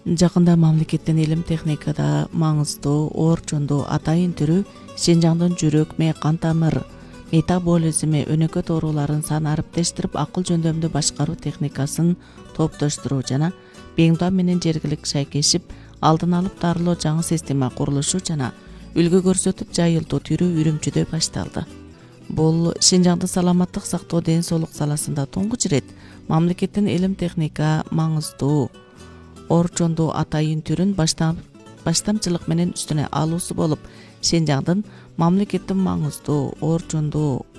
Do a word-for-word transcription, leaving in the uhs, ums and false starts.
Жакында мамлекеттин илим техникада маңыздуу оорчундуу атайын түрү Шинжаңдын жүрөк, мээ, кан тамыр, метаболизми, өнөкөт ооруларын саны ариптештирип, акыл жөндөмдү башкаруу техникасын топтоштуруу жана Беңдуан менен жергилик шайкешип, алдын алып дарылоо жаңы система курулушу жана үлгү көрсөтүп жайылтуу түйрүү Үрүмчүдө башталды. Бул Шинжаңдын саламаттык сактоо, ден соолук саласында туңгуч ирет мамлекеттин илим техника маңыздуу оорчундуу атайын түрүн баштам баштамчылык менен үстүнө алуусу болуп, Шинжаңдын мамлекеттин маңыздуу оорчундуу